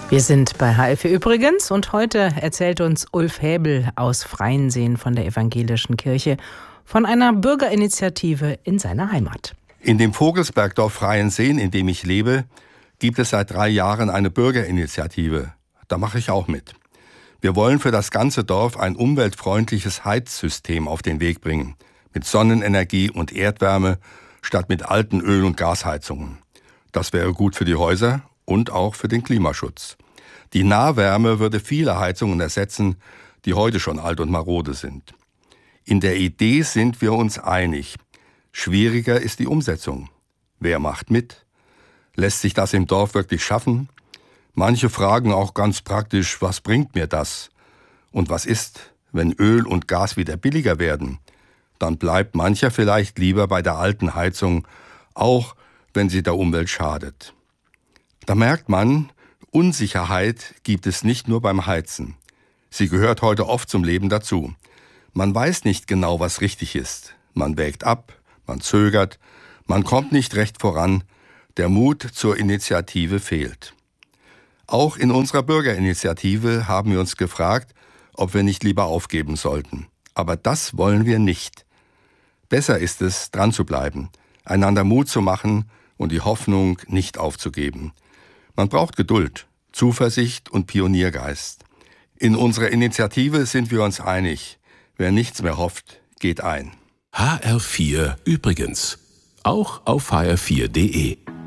Wir sind bei HR4 übrigens und heute erzählt uns Ulf Häbel aus Freienseen von der Evangelischen Kirche von einer Bürgerinitiative in seiner Heimat. In dem Vogelsbergdorf Freienseen, in dem ich lebe, gibt es seit 3 Jahren eine Bürgerinitiative. Da mache ich auch mit. Wir wollen für das ganze Dorf ein umweltfreundliches Heizsystem auf den Weg bringen. Mit Sonnenenergie und Erdwärme statt mit alten Öl- und Gasheizungen. Das wäre gut für die Häuser und auch für den Klimaschutz. Die Nahwärme würde viele Heizungen ersetzen, die heute schon alt und marode sind. In der Idee sind wir uns einig. Schwieriger ist die Umsetzung. Wer macht mit? Lässt sich das im Dorf wirklich schaffen? Manche fragen auch ganz praktisch, was bringt mir das? Und was ist, wenn Öl und Gas wieder billiger werden? Dann bleibt mancher vielleicht lieber bei der alten Heizung, auch wenn sie der Umwelt schadet. Da merkt man, Unsicherheit gibt es nicht nur beim Heizen. Sie gehört heute oft zum Leben dazu. Man weiß nicht genau, was richtig ist. Man wägt ab, man zögert, man kommt nicht recht voran. Der Mut zur Initiative fehlt. Auch in unserer Bürgerinitiative haben wir uns gefragt, ob wir nicht lieber aufgeben sollten. Aber das wollen wir nicht. Besser ist es, dran zu bleiben, einander Mut zu machen und die Hoffnung nicht aufzugeben. Man braucht Geduld, Zuversicht und Pioniergeist. In unserer Initiative sind wir uns einig. Wer nichts mehr hofft, geht ein. HR4 übrigens. Auch auf hr4.de.